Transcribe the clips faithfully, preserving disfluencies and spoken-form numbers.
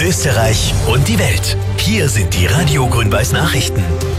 Österreich und die Welt. Hier sind die Radio Grün-Weiß Nachrichten.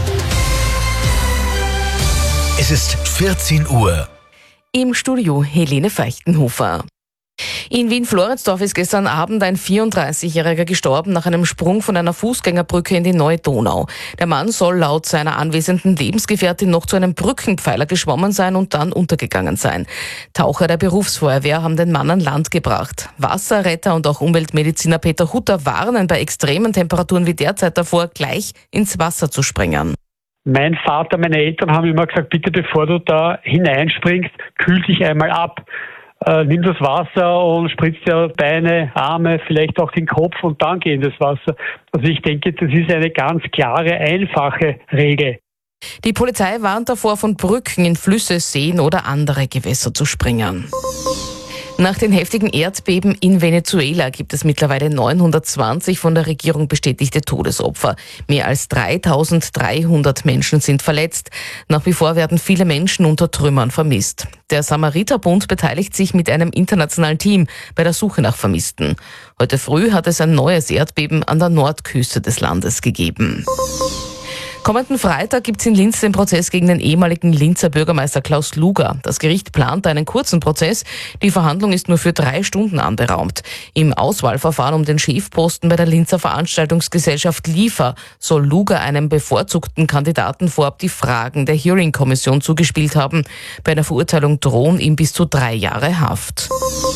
Es ist vierzehn Uhr. Im Studio Helene Feichtenhofer. In Wien-Floridsdorf ist gestern Abend ein vierunddreißigjähriger gestorben nach einem Sprung von einer Fußgängerbrücke in die Neue Donau. Der Mann soll laut seiner anwesenden Lebensgefährtin noch zu einem Brückenpfeiler geschwommen sein und dann untergegangen sein. Taucher der Berufsfeuerwehr haben den Mann an Land gebracht. Wasserretter und auch Umweltmediziner Peter Hutter warnen bei extremen Temperaturen wie derzeit davor, gleich ins Wasser zu springen. Mein Vater, meine Eltern haben immer gesagt, bitte bevor du da hineinspringst, kühl dich einmal ab. Äh, nimm das Wasser und spritz dir Beine, Arme, vielleicht auch den Kopf und dann geh in das Wasser. Also ich denke, das ist eine ganz klare, einfache Regel. Die Polizei warnt davor, von Brücken in Flüsse, Seen oder andere Gewässer zu springen. Nach den heftigen Erdbeben in Venezuela gibt es mittlerweile neunhundertzwanzig von der Regierung bestätigte Todesopfer. Mehr als dreitausenddreihundert Menschen sind verletzt. Nach wie vor werden viele Menschen unter Trümmern vermisst. Der Samariterbund beteiligt sich mit einem internationalen Team bei der Suche nach Vermissten. Heute früh hat es ein neues Erdbeben an der Nordküste des Landes gegeben. Kommenden Freitag gibt es in Linz den Prozess gegen den ehemaligen Linzer Bürgermeister Klaus Luger. Das Gericht plant einen kurzen Prozess. Die Verhandlung ist nur für drei Stunden anberaumt. Im Auswahlverfahren um den Chefposten bei der Linzer Veranstaltungsgesellschaft Liefer soll Luger einem bevorzugten Kandidaten vorab die Fragen der Hearing-Kommission zugespielt haben. Bei einer Verurteilung drohen ihm bis zu drei Jahre Haft.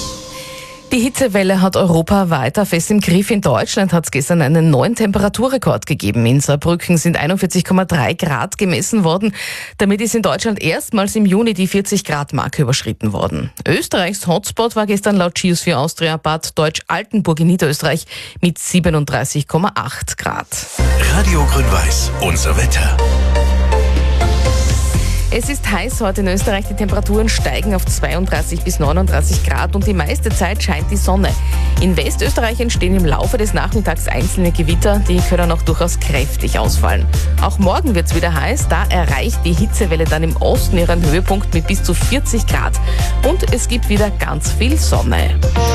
Die Hitzewelle hat Europa weiter fest im Griff. In Deutschland hat es gestern einen neuen Temperaturrekord gegeben. In Saarbrücken sind einundvierzig Komma drei Grad gemessen worden. Damit ist in Deutschland erstmals im Juni die vierzig Grad Marke überschritten worden. Österreichs Hotspot war gestern laut Geosphere Austria Bad Deutsch-Altenburg in Niederösterreich mit siebenunddreißig Komma acht Grad. Radio Grün-Weiß, unser Wetter. Es ist heiß heute in Österreich, die Temperaturen steigen auf zweiunddreißig bis neununddreißig Grad und die meiste Zeit scheint die Sonne. In Westösterreich entstehen im Laufe des Nachmittags einzelne Gewitter, die können auch durchaus kräftig ausfallen. Auch morgen wird es wieder heiß, da erreicht die Hitzewelle dann im Osten ihren Höhepunkt mit bis zu vierzig Grad. Und es gibt wieder ganz viel Sonne.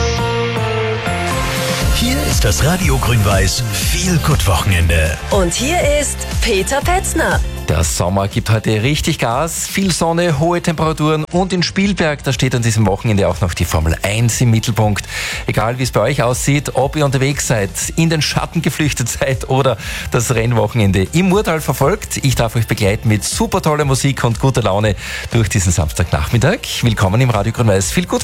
Hier ist das Radio Grün-Weiß Feel-Good-Wochenende. Und hier ist Peter Petzner. Der Sommer gibt heute richtig Gas, viel Sonne, hohe Temperaturen und in Spielberg, da steht an diesem Wochenende auch noch die Formel eins im Mittelpunkt. Egal wie es bei euch aussieht, ob ihr unterwegs seid, in den Schatten geflüchtet seid oder das Rennwochenende im Murtal verfolgt, ich darf euch begleiten mit super toller Musik und guter Laune durch diesen Samstagnachmittag. Willkommen im Radio Grün-Weiß Feel Good.